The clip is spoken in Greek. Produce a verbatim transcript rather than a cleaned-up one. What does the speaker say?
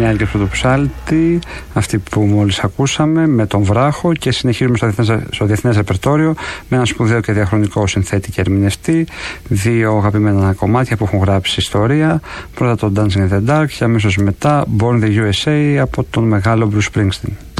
Είναι η Άλκη Πρωτοψάλτη, αυτή που μόλις ακούσαμε, με τον Βράχο, και συνεχίζουμε στο διεθνές, στο διεθνές ρεπερτόριο με έναν σπουδαίο και διαχρονικό συνθέτη και ερμηνευτή, δύο αγαπημένα κομμάτια που έχουν γράψει ιστορία. Πρώτα το Dancing in the Dark και αμέσως μετά Born in the γιου ες έι από τον μεγάλο Bruce Springsteen.